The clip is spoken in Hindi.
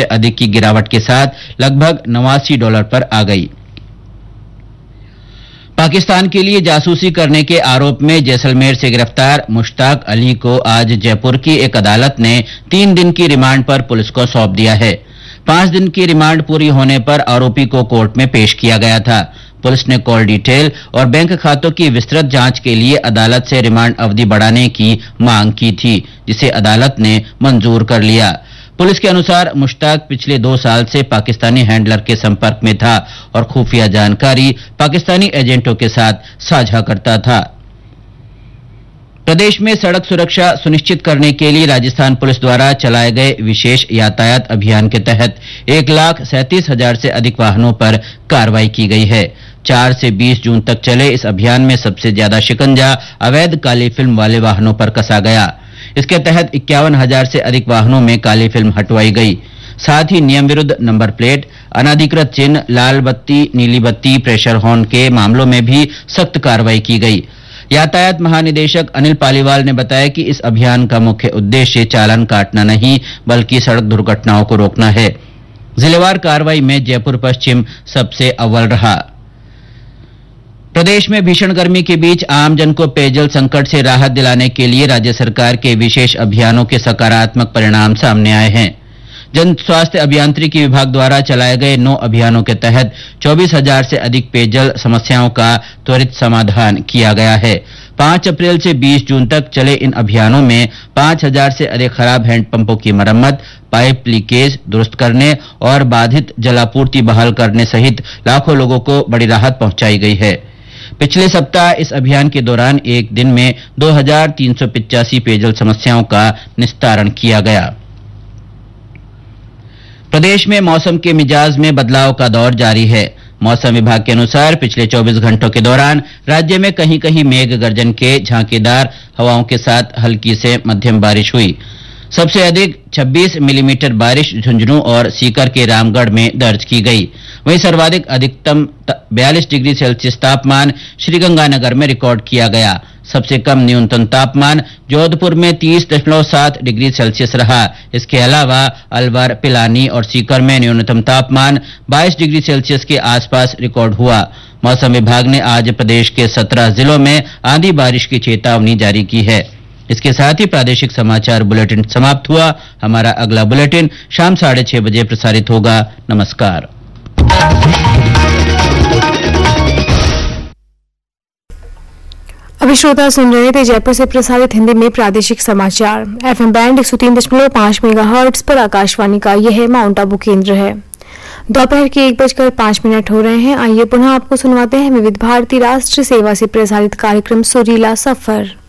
से अधिक की गिरावट के साथ लगभग $89 पर आ गई। पाकिस्तान के लिए जासूसी करने के आरोप में जैसलमेर से गिरफ्तार मुश्ताक अली को आज जयपुर की एक अदालत ने 3 दिन की रिमांड पर पुलिस को सौंप दिया है। 5 दिन की रिमांड पूरी होने पर आरोपी को कोर्ट में पेश किया गया था। पुलिस ने कॉल डिटेल और बैंक खातों की विस्तृत जांच के लिए अदालत से रिमांड अवधि बढ़ाने की मांग की थी, जिसे अदालत ने मंजूर कर लिया। पुलिस के अनुसार मुश्ताक पिछले 2 साल से पाकिस्तानी हैंडलर के संपर्क में था और खुफिया जानकारी पाकिस्तानी एजेंटों के साथ साझा करता था। प्रदेश में सड़क सुरक्षा सुनिश्चित करने के लिए राजस्थान पुलिस द्वारा चलाए गए विशेष यातायात अभियान के तहत 1,37,000 से अधिक वाहनों पर कार्रवाई की गई है। 4 से 20 जून तक चले इस अभियान में सबसे ज्यादा शिकंजा अवैध काली फिल्म वाले वाहनों पर कसा गया। इसके तहत 51,000 से अधिक वाहनों में काली फिल्म हटवाई गई। साथ ही नियम विरुद्ध नंबर प्लेट, अनाधिकृत चिन्ह, लाल बत्ती, नीली बत्ती, प्रेशर हॉर्न के मामलों में भी सख्त कार्रवाई की गई। यातायात महानिदेशक अनिल पालीवाल ने बताया कि इस अभियान का मुख्य उद्देश्य चालान काटना नहीं बल्कि सड़क दुर्घटनाओं को रोकना है। जिलेवार कार्रवाई में जयपुर पश्चिम सबसे अव्वल रहा। प्रदेश में भीषण गर्मी के बीच आमजन को पेयजल संकट से राहत दिलाने के लिए राज्य सरकार के विशेष अभियानों के सकारात्मक परिणाम सामने आए हैं। जन स्वास्थ्य अभियांत्रिकी विभाग द्वारा चलाए गए 9 अभियानों के तहत 24,000 से अधिक पेयजल समस्याओं का त्वरित समाधान किया गया है। 5 अप्रैल से 20 जून तक चले इन अभियानों में 5,000 से अधिक खराब हैंडपंपों की मरम्मत, पाइप लीकेज दुरुस्त करने और बाधित जलापूर्ति बहाल करने सहित लाखों लोगों को बड़ी राहत पहुंचाई गई है। पिछले सप्ताह इस अभियान के दौरान एक दिन में 2,385 पेयजल समस्याओं का निस्तारण किया गया। प्रदेश में मौसम के मिजाज में बदलाव का दौर जारी है। मौसम विभाग के अनुसार पिछले 24 घंटों के दौरान राज्य में कहीं कहीं मेघ गर्जन के झांकीदार हवाओं के साथ हल्की से मध्यम बारिश हुई। सबसे अधिक 26 मिलीमीटर बारिश झुंझुनू और सीकर के रामगढ़ में दर्ज की गई। वहीं सर्वाधिक अधिकतम 42 डिग्री सेल्सियस तापमान श्रीगंगानगर में रिकॉर्ड किया गया। सबसे कम न्यूनतम तापमान जोधपुर में 30.7 डिग्री सेल्सियस रहा। इसके अलावा अलवर, पिलानी और सीकर में न्यूनतम तापमान 22 डिग्री सेल्सियस के आसपास रिकॉर्ड हुआ। मौसम विभाग ने आज प्रदेश के 17 जिलों में आंधी बारिश की चेतावनी जारी की है। इसके साथ ही प्रादेशिक समाचार बुलेटिन समाप्त हुआ। हमारा अगला बुलेटिन शाम 6:30 बजे प्रसारित होगा। नमस्कार। अभी श्रोता सुन रहे थे जयपुर से प्रसारित हिंदी में प्रादेशिक समाचार। एफएम बैंड 103.5 मेगाहर्ट्ज पर आकाशवाणी का यह माउंट आबू केंद्र है। दोपहर के 1:05 हो रहे हैं। आइए पुनः आपको सुनवाते हैं विविध भारती राष्ट्र सेवा से प्रसारित कार्यक्रम सुरीला सफर।